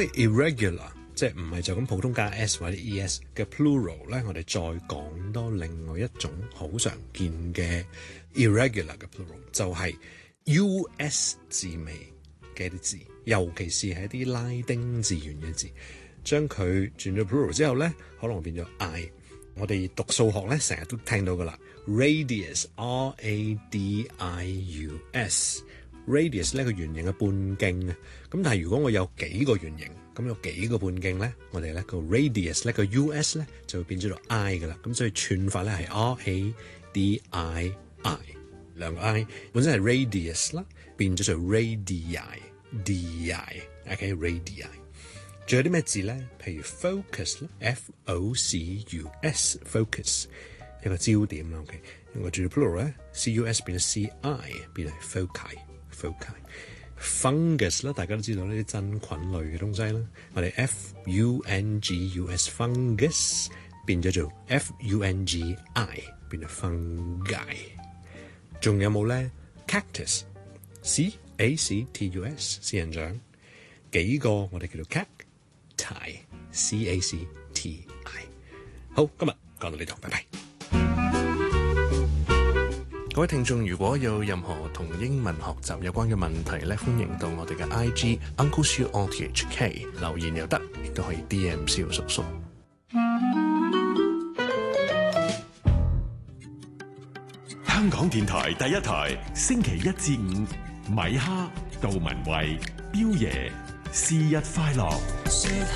開 irregular， 即係唔係就咁普通加 s 或者 es 嘅 plural 咧，我哋再講多另外一種好常見嘅 irregular 嘅 plural， 就係 us 字尾嘅啲字，尤其是係一啲拉丁字元嘅字，將佢轉咗 plural 之後咧，可能會變咗 i。我哋讀數學咧，成日都聽到噶啦 ，radius radius 呢個圓形嘅半徑啊。咁但係如果我有幾個圓形，咁有幾個半徑咧，我哋咧個 radius 咧個 us 咧就會變咗做 i 噶啦。咁所以串法咧係 radii， 兩個 i 本身係 radius 啦，變咗做 radii， radii。仲有啲咩字咧？譬如 focus 啦 ，focus focus 一個焦點啦。OK， 我轉到 plural 咧 ，cus 變咗 ci， 變係 foci。fungus 啦，大家都知道呢啲真菌類嘅東西啦。我哋 fungus fungus 變咗做 fungi， 變咗 fungi。仲有冇咧 ？cactus cactus 仙人掌，幾個我哋叫做 cacti。好，今日講到呢度，拜拜。各位聽眾，如果有任何同英文學習有關嘅問題咧，歡迎到我哋嘅 IG Uncle Siu RTHK 留言又得，亦都可以 DM 蕭叔叔。 香港電台第一台，星期一至五，米哈、杜文慧、彪爺，是日快樂。